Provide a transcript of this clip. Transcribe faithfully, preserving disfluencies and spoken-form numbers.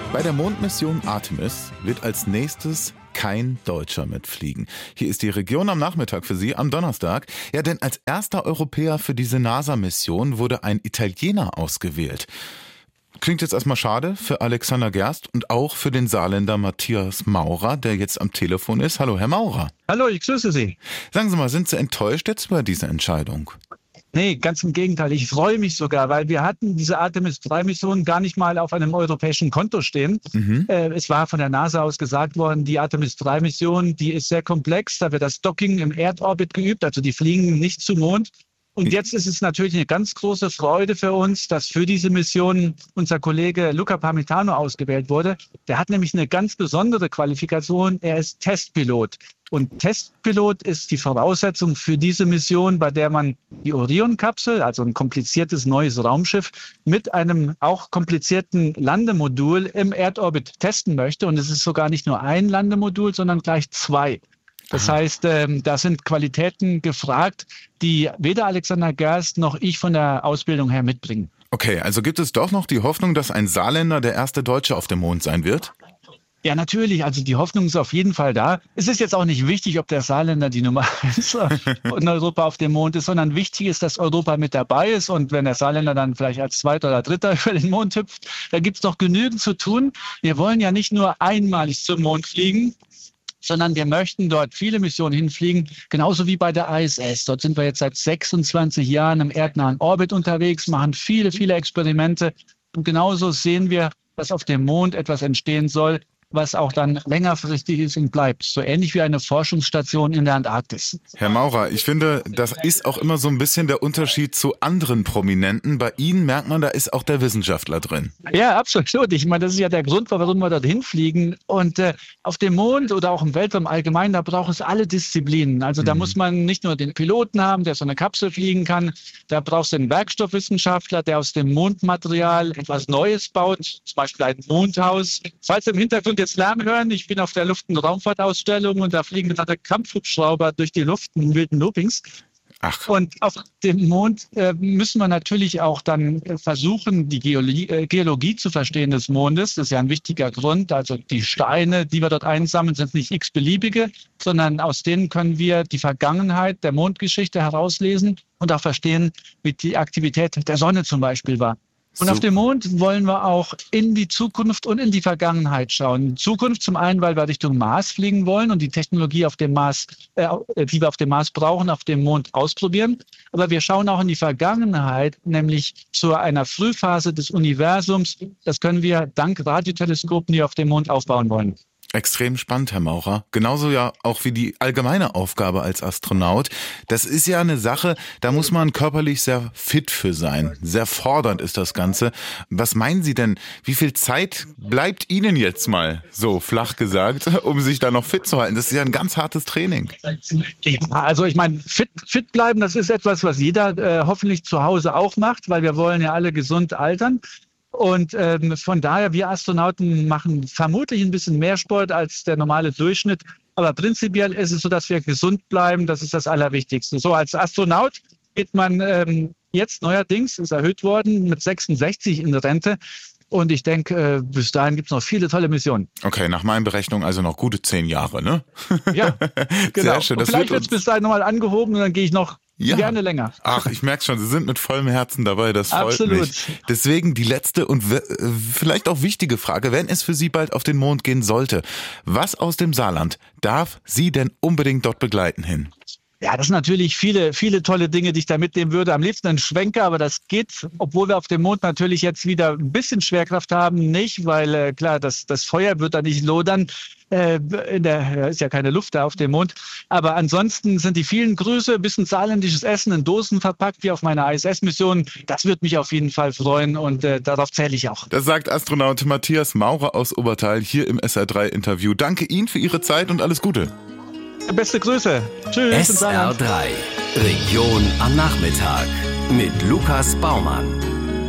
Bei der Mondmission Artemis wird als nächstes kein Deutscher mitfliegen. Hier ist die Region am Nachmittag für Sie am Donnerstag. Ja, denn als erster Europäer für diese NASA-Mission wurde ein Italiener ausgewählt. Klingt jetzt erstmal schade für Alexander Gerst und auch für den Saarländer Matthias Maurer, der jetzt am Telefon ist. Hallo, Herr Maurer. Hallo, ich grüße Sie. Sagen Sie mal, sind Sie enttäuscht jetzt über diese Entscheidung? Nee, ganz im Gegenteil. Ich freue mich sogar, weil wir hatten diese Artemis drei Mission gar nicht mal auf einem europäischen Konto stehen. Mhm. Äh, es war von der NASA aus gesagt worden, die Artemis drei Mission, die ist sehr komplex. Da wird das Docking im Erdorbit geübt, also die fliegen nicht zum Mond. Und jetzt ist es natürlich eine ganz große Freude für uns, dass für diese Mission unser Kollege Luca Parmitano ausgewählt wurde. Der hat nämlich eine ganz besondere Qualifikation. Er ist Testpilot. Und Testpilot ist die Voraussetzung für diese Mission, bei der man die Orion-Kapsel, also ein kompliziertes neues Raumschiff, mit einem auch komplizierten Landemodul im Erdorbit testen möchte. Und es ist sogar nicht nur ein Landemodul, sondern gleich zwei. Das Aha. heißt, ähm, da sind Qualitäten gefragt, die weder Alexander Gerst noch ich von der Ausbildung her mitbringen. Okay, also gibt es doch noch die Hoffnung, dass ein Saarländer der erste Deutsche auf dem Mond sein wird? Ja, natürlich. Also die Hoffnung ist auf jeden Fall da. Es ist jetzt auch nicht wichtig, ob der Saarländer die Nummer eins in Europa auf dem Mond ist, sondern wichtig ist, dass Europa mit dabei ist. Und wenn der Saarländer dann vielleicht als Zweiter oder Dritter über den Mond hüpft, da gibt's noch genügend zu tun. Wir wollen ja nicht nur einmalig zum Mond fliegen, sondern wir möchten dort viele Missionen hinfliegen, genauso wie bei der I S S. Dort sind wir jetzt seit sechsundzwanzig Jahren im erdnahen Orbit unterwegs, machen viele, viele Experimente. Und genauso sehen wir, dass auf dem Mond etwas entstehen soll, was auch dann längerfristig ist und bleibt. So ähnlich wie eine Forschungsstation in der Antarktis. Herr Maurer, ich finde, das ist auch immer so ein bisschen der Unterschied zu anderen Prominenten. Bei Ihnen merkt man, da ist auch der Wissenschaftler drin. Ja, absolut. Ich meine, das ist ja der Grund, warum wir dorthin fliegen. Und äh, auf dem Mond oder auch im Weltraum allgemein, da braucht es alle Disziplinen. Also da mhm. muss man nicht nur den Piloten haben, der so eine Kapsel fliegen kann. Da brauchst du einen Werkstoffwissenschaftler, der aus dem Mondmaterial etwas Neues baut, zum Beispiel ein Mondhaus. Falls im Hintergrund jetzt Lärm hören, ich bin auf der Luft- und Raumfahrtausstellung und da fliegen gerade Kampfhubschrauber durch die Luft in wilden Loopings. Ach. Und auf dem Mond äh, müssen wir natürlich auch dann versuchen, die Geologie, äh, Geologie zu verstehen des Mondes. Das ist ja ein wichtiger Grund. Also die Steine, die wir dort einsammeln, sind nicht x-beliebige, sondern aus denen können wir die Vergangenheit der Mondgeschichte herauslesen und auch verstehen, wie die Aktivität der Sonne zum Beispiel war. Und so. Auf dem Mond wollen wir auch in die Zukunft und in die Vergangenheit schauen. In Zukunft zum einen, weil wir Richtung Mars fliegen wollen und die Technologie auf dem Mars, äh, die wir auf dem Mars brauchen, auf dem Mond ausprobieren. Aber wir schauen auch in die Vergangenheit, nämlich zu einer Frühphase des Universums. Das können wir dank Radioteleskopen, die auf dem Mond aufbauen wollen. Extrem spannend, Herr Maurer. Genauso ja auch wie die allgemeine Aufgabe als Astronaut. Das ist ja eine Sache, da muss man körperlich sehr fit für sein. Sehr fordernd ist das Ganze. Was meinen Sie denn, wie viel Zeit bleibt Ihnen jetzt mal, so flach gesagt, um sich da noch fit zu halten? Das ist ja ein ganz hartes Training. Ja, also ich meine, fit, fit bleiben, das ist etwas, was jeder äh, hoffentlich zu Hause auch macht, weil wir wollen ja alle gesund altern. Und ähm, von daher, wir Astronauten machen vermutlich ein bisschen mehr Sport als der normale Durchschnitt. Aber prinzipiell ist es so, dass wir gesund bleiben. Das ist das Allerwichtigste. So als Astronaut geht man ähm, jetzt neuerdings, ist erhöht worden, mit sechsundsechzig in Rente. Und ich denke, äh, bis dahin gibt es noch viele tolle Missionen. Okay, nach meinen Berechnungen also noch gute zehn Jahre, ne? Ja, genau. Sehr schön. Das und vielleicht wird es bis dahin nochmal angehoben und dann gehe ich noch Ja. gerne länger. Ach, ich merke schon, Sie sind mit vollem Herzen dabei, das freut Absolut. mich. Deswegen die letzte und w- vielleicht auch wichtige Frage, wenn es für Sie bald auf den Mond gehen sollte, was aus dem Saarland darf Sie denn unbedingt dort begleiten hin? Ja, das sind natürlich viele, viele tolle Dinge, die ich da mitnehmen würde. Am liebsten ein Schwenker, aber das geht, obwohl wir auf dem Mond natürlich jetzt wieder ein bisschen Schwerkraft haben, nicht, weil äh, klar, das, das Feuer wird da nicht lodern. Äh, in der ist ja keine Luft da auf dem Mond. Aber ansonsten sind die vielen Grüße, ein bisschen saarländisches Essen in Dosen verpackt, wie auf meiner I S S-Mission. Das wird mich auf jeden Fall freuen und äh, darauf zähle ich auch. Das sagt Astronaut Matthias Maurer aus Obertal hier im S R drei Interview. Danke Ihnen für Ihre Zeit und alles Gute. Beste Grüße. Tschüss. S R drei Region am Nachmittag mit Lukas Baumann.